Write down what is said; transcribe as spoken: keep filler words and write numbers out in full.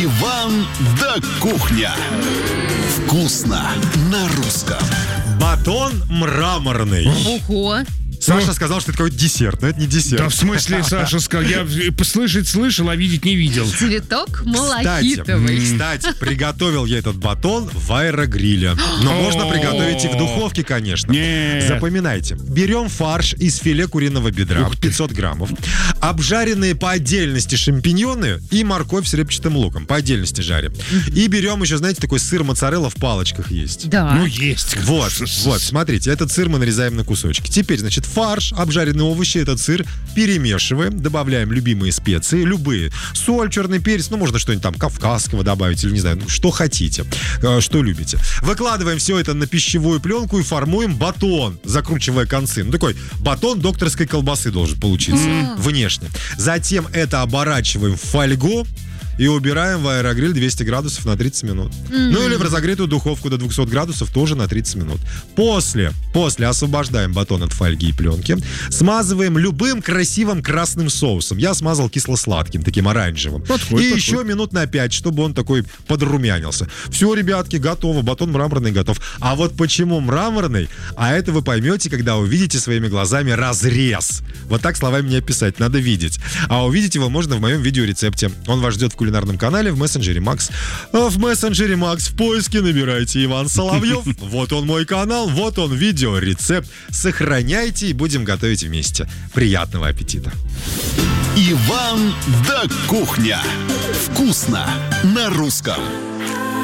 Иван да кухня. Вкусно на русском. Батон мраморный. Ого. Саша сказал, что это какой-то десерт, но это не десерт. Да в смысле, Саша сказал, я слышать слышал, а видеть не видел. Цветок Кстати, малахитовый. кстати, приготовил я этот батон в аэрогриле. Но можно приготовить и в духовке, конечно. Нет. Запоминайте. Берем фарш из филе куриного бедра, пятьсот граммов. Обжаренные по отдельности шампиньоны и морковь с репчатым луком. По отдельности жарим. И берем еще, знаете, такой сыр моцарелла в палочках есть. Да. Ну, есть. Вот, вот, смотрите, этот сыр мы нарезаем на кусочки. Теперь, значит, фарш, обжаренные овощи, этот сыр перемешиваем, добавляем любимые специи, любые. Соль, черный перец, ну, можно что-нибудь там кавказского добавить или, не знаю, ну, что хотите, э, что любите. Выкладываем все это на пищевую пленку и формуем батон, закручивая концы. Ну, такой батон докторской колбасы должен получиться Mm. внешне. Затем это оборачиваем в фольгу и убираем в аэрогриль двести градусов на тридцать минут. Mm. Ну или в разогретую духовку до двухсот градусов тоже на тридцать минут. После, после освобождаем батон от фольги и пленки, смазываем любым красивым красным соусом. Я смазал кисло-сладким, таким оранжевым. Подходит, и подходит. еще минут на пять, чтобы он такой подрумянился. Все, ребятки, готово. Батон мраморный готов. А вот почему мраморный? А это вы поймете, когда увидите своими глазами разрез. Вот так словами не описать, надо видеть. А увидеть его можно в моем видеорецепте. Он вас ждет в кулинарном канале в мессенджере Макс. А в мессенджере Макс в поиске набирайте Иван Соловьев. Вот он мой канал, вот он видеорецепт. Сохраняйте и будем готовить вместе. Приятного аппетита. Иван да кухня. Вкусно на русском.